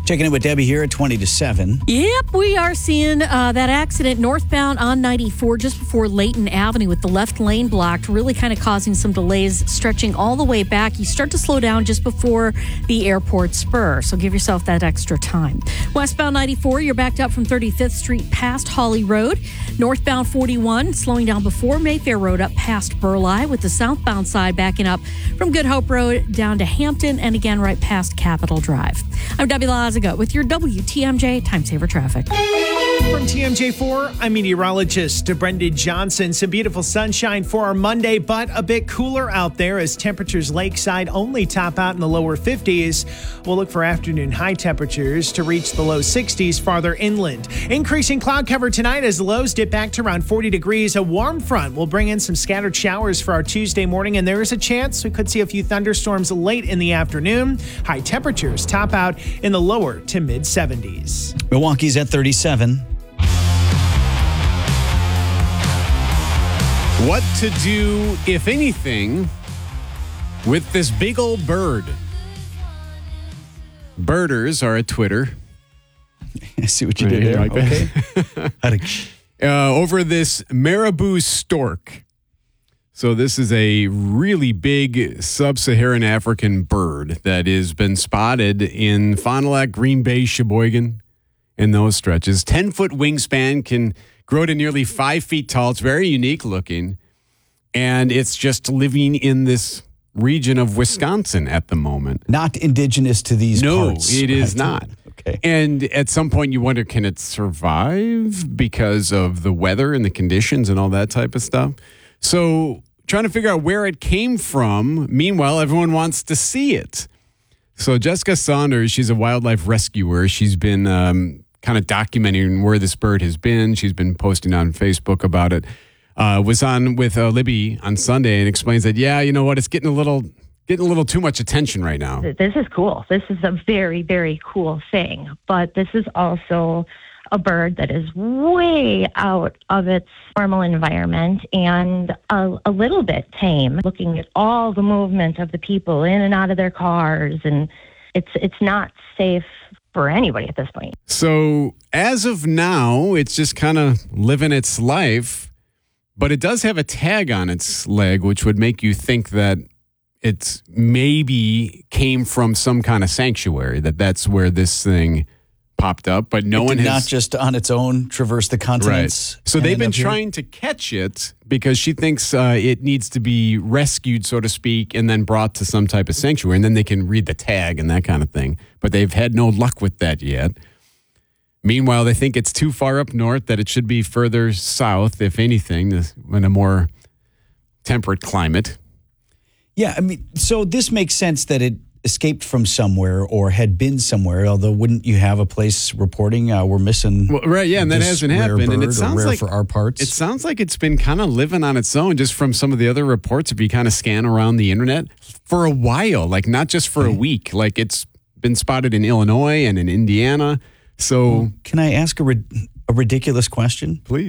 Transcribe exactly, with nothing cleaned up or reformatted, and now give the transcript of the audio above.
Checking in with Debbie here at twenty to seven. Yep, we are seeing uh, that accident northbound on ninety-four just before Layton Avenue with the left lane blocked, really kind of causing some delays stretching all the way back. You start to slow down just before the airport spur, so give yourself that extra time. Westbound ninety-four, you're backed up from thirty-fifth Street past Holly Road. Northbound forty-one, slowing down before Mayfair Road up past Burleigh, with the southbound side backing up from Good Hope Road down to Hampton and again right past Capitol Drive. I'm Debbie Lazaga with your W T M J Time Saver Traffic. From T M J four, I'm meteorologist Brendan Johnson. Some beautiful sunshine for our Monday, but a bit cooler out there as temperatures lakeside only top out in the lower fifties. We'll look for afternoon high temperatures to reach the low sixties farther inland. Increasing cloud cover tonight as the lows dip back to around forty degrees. A warm front will bring in some scattered showers for our Tuesday morning, and there is a chance we could see a few thunderstorms late in the afternoon. High temperatures top out in the lower to mid seventies. Milwaukee's at thirty-seven. What to do, if anything, with this big old bird? Birders are at Twitter. I see what you did there. Like Okay. uh, over this marabou stork. So this is a really big sub-Saharan African bird that has been spotted in Fond du Lac, Green Bay, Sheboygan, in those stretches. ten-foot wingspan, can grow to nearly five feet tall. It's very unique looking, and it's just living in this region of Wisconsin at the moment. Not indigenous to these no, parts. No, it is right? not. Okay. And at some point you wonder, can it survive because of the weather and the conditions and all that type of stuff? So trying to figure out where it came from. Meanwhile, everyone wants to see it. So Jessica Saunders, she's a wildlife rescuer. She's been um, kind of documenting where this bird has been. She's been posting on Facebook about it. Uh, was on with uh, Libby on Sunday and explains that, yeah, you know what, it's getting a little getting a little too much attention right now. This is cool. This is a very, very cool thing. But this is also a bird that is way out of its normal environment and a, a little bit tame, looking at all the movement of the people in and out of their cars, and it's it's not safe for anybody at this point. So as of now, it's just kind of living its life, but it does have a tag on its leg, which would make you think that it's maybe came from some kind of sanctuary, that that's where this thing popped up, but no it one did has not just on its own traverse the continents. Right. So they've been trying to catch it because she thinks uh, it needs to be rescued, so to speak, and then brought to some type of sanctuary, and then they can read the tag and that kind of thing. But they've had no luck with that yet. Meanwhile, they think it's too far up north, that it should be further south, if anything, in a more temperate climate. Yeah, I mean, so this makes sense that it escaped from somewhere or had been somewhere, although wouldn't you have a place reporting uh, we're missing well, right yeah and that hasn't happened, and it sounds like for our parts it sounds like it's been kind of living on its own, just from some of the other reports. If you kind of scan around the internet for a while, like not just for a week, like it's been spotted in Illinois and in Indiana. So well, can I ask a, rid- a ridiculous question, please?